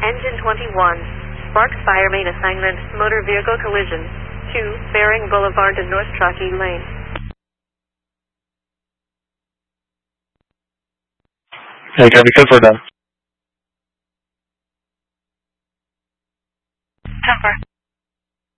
Engine 21. Sparks fire main assignment, motor vehicle collision. 2, Bering Boulevard to North Truckee Lane. Hey, because we're done. 10-4.